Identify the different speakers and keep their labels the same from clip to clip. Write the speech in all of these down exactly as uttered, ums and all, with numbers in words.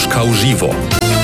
Speaker 1: Moskau živo.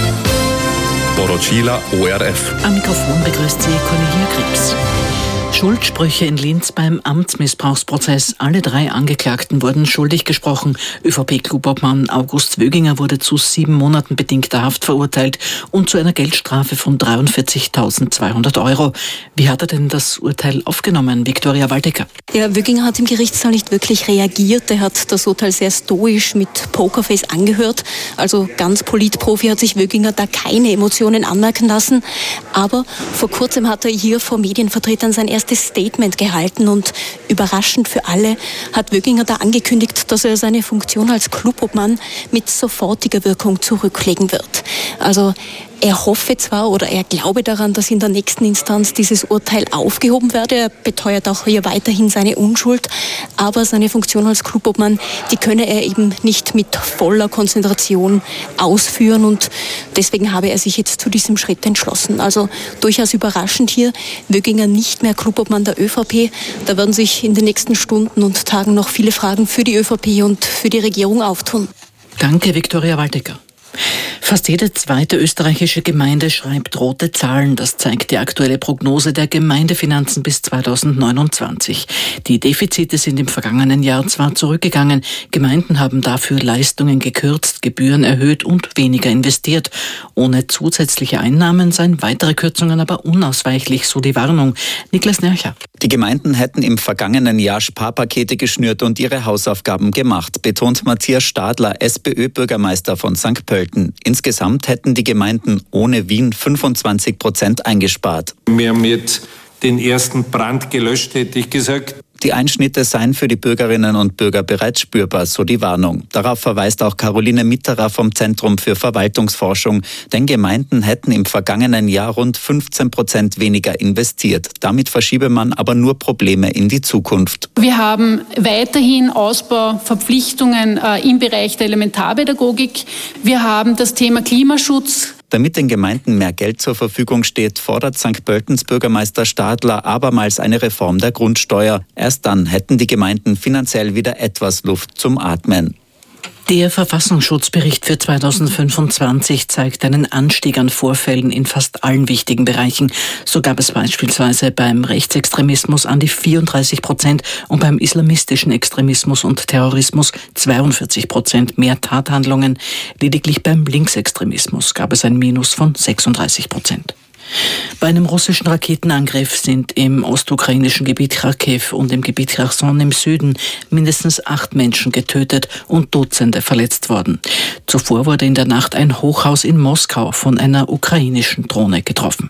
Speaker 1: Poročila O R F.
Speaker 2: Am Mikrofon begrüßt Sie Cornelia Krebs. Schuldsprüche in Linz beim Amtsmissbrauchsprozess. Alle drei Angeklagten wurden schuldig gesprochen. ÖVP-Klubobmann August Wöginger wurde zu sieben Monaten bedingter Haft verurteilt und zu einer Geldstrafe von dreiundvierzigtausendzweihundert Euro. Wie hat er denn das Urteil aufgenommen, Viktoria Waldecker?
Speaker 3: Ja, Wöginger hat im Gerichtssaal nicht wirklich reagiert. Er hat das Urteil sehr stoisch mit Pokerface angehört. Also ganz Politprofi hat sich Wöginger da keine Emotionen anmerken lassen. Aber vor kurzem hat er hier vor Medienvertretern sein erstes Statement gehalten und überraschend für alle hat Wöginger da angekündigt, dass er seine Funktion als Klubobmann mit sofortiger Wirkung zurücklegen wird. Also er hoffe zwar oder er glaube daran, dass in der nächsten Instanz dieses Urteil aufgehoben werde. Er beteuert auch hier weiterhin seine Unschuld. Aber seine Funktion als Klubobmann, die könne er eben nicht mit voller Konzentration ausführen. Und deswegen habe er sich jetzt zu diesem Schritt entschlossen. Also durchaus überraschend hier. Wöginger nicht mehr Klubobmann der ÖVP. Da werden sich in den nächsten Stunden und Tagen noch viele Fragen für die ÖVP und für die Regierung auftun.
Speaker 2: Danke, Viktoria Waldecker. Fast jede zweite österreichische Gemeinde schreibt rote Zahlen. Das zeigt die aktuelle Prognose der Gemeindefinanzen bis zweitausendneunundzwanzig. Die Defizite sind im vergangenen Jahr zwar zurückgegangen, Gemeinden haben dafür Leistungen gekürzt, Gebühren erhöht und weniger investiert. Ohne zusätzliche Einnahmen seien weitere Kürzungen aber unausweichlich, so die Warnung. Niklas Nercher.
Speaker 4: Die Gemeinden hätten im vergangenen Jahr Sparpakete geschnürt und ihre Hausaufgaben gemacht, betont Matthias Stadler, SPÖ-Bürgermeister von Sankt Pölten. Insgesamt hätten die Gemeinden ohne Wien fünfundzwanzig Prozent eingespart.
Speaker 5: Wir haben jetzt den ersten Brand gelöscht, hätte ich gesagt.
Speaker 4: Die Einschnitte seien für die Bürgerinnen und Bürger bereits spürbar, so die Warnung. Darauf verweist auch Caroline Mitterer vom Zentrum für Verwaltungsforschung. Denn Gemeinden hätten im vergangenen Jahr rund fünfzehn Prozent weniger investiert. Damit verschiebe man aber nur Probleme in die Zukunft.
Speaker 6: Wir haben weiterhin Ausbauverpflichtungen äh, im Bereich der Elementarpädagogik. Wir haben das Thema Klimaschutz.
Speaker 4: Damit den Gemeinden mehr Geld zur Verfügung steht, fordert Sankt Pöltens Bürgermeister Stadler abermals eine Reform der Grundsteuer. Erst dann hätten die Gemeinden finanziell wieder etwas Luft zum Atmen.
Speaker 2: Der Verfassungsschutzbericht für zweitausendfünfundzwanzig zeigt einen Anstieg an Vorfällen in fast allen wichtigen Bereichen. So gab es beispielsweise beim Rechtsextremismus an die vierunddreißig Prozent und beim islamistischen Extremismus und Terrorismus zweiundvierzig Prozent mehr Tathandlungen. Lediglich beim Linksextremismus gab es ein Minus von sechsunddreißig Prozent. Bei einem russischen Raketenangriff sind im ostukrainischen Gebiet Kharkiv und im Gebiet Cherson im Süden mindestens acht Menschen getötet und Dutzende verletzt worden. Zuvor wurde in der Nacht ein Hochhaus in Moskau von einer ukrainischen Drohne getroffen.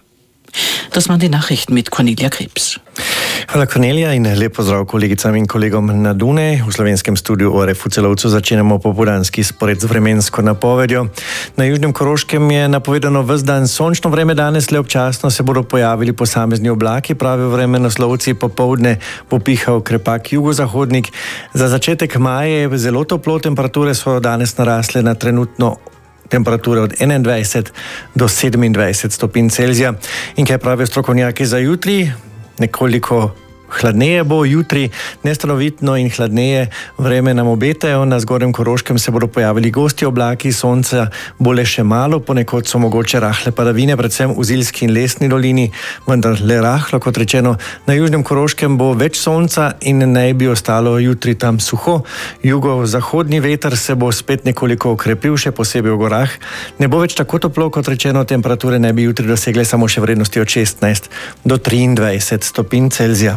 Speaker 2: Das waren die Nachrichten mit Cornelia Krebs.
Speaker 7: Hvala Cornelia in lep pozdrav kolegicam in kolegom na Dune. V slovenskem studiu O R F v Celovcu začenjamo popoldanski spored z vremensko napovedjo. Na južnem Koroškem je napovedano ves dan sončno vreme, danes le občasno se bodo pojavili posamezni oblaki, pravijo vremenoslovci. Popoldne bo pihal krepak jugozahodnik. Za začetek maja je zelo toplo, temperature so danes narasle na trenutno temperature od enaindvajset do sedemindvajset stopinj Celzija. In kaj pravijo strokovnjaki za jutri? Nekoliko hladneje bo jutri, nestanovitno in hladneje vreme nam obetajo. Na zgornjem Koroškem se bodo pojavili gosti oblaki, sonca bo le še malo, ponekod so mogoče rahle padavine, predvsem v Zilski in Lesni dolini, vendar le rahlo, kot rečeno. Na južnem Koroškem bo več sonca in naj bi ostalo jutri tam suho. Jugozahodni veter se bo spet nekoliko okrepil, še posebej v gorah. Ne bo več tako toplo, kot rečeno, temperature naj bi jutri dosegle samo še vrednosti od šestnajst do triindvajset stopinj Celzija.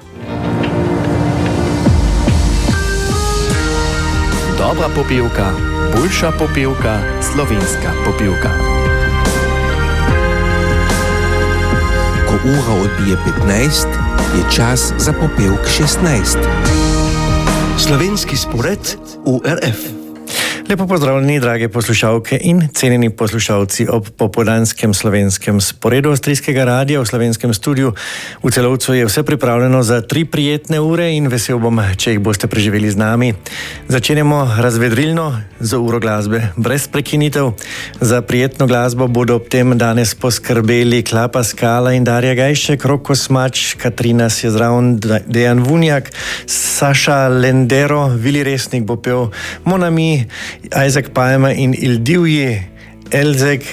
Speaker 8: Dobra popevka, boljša popevka, slovenska popevka.
Speaker 9: Ko ura odbije petnajst, je čas za popevk šestnajst. Slovenski spored O R F.
Speaker 7: Lepo pozdravljeni, drage poslušalke in cenjeni poslušalci ob popoldanskem slovenskem sporedu Avstrijskega radia v slovenskem studiu. V Celovcu je vse pripravljeno za tri prijetne ure in vesel bom, če jih boste preživeli z nami. Začenjamo razvedrilno z uro glasbe brez prekinitev. Za prijetno glasbo bodo ob tem danes poskrbeli Klapa Skala in Darja Gajšek, Roko Smač, Katrina Sjezraun, Dejan Vunjak, Saša Lendero, Vili Resnik bo pel Monami Isaac Palmer in Il Divji, Elzek